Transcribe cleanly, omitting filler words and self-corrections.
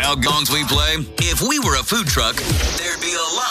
how gongs we play? If we were a food truck, there'd be a lot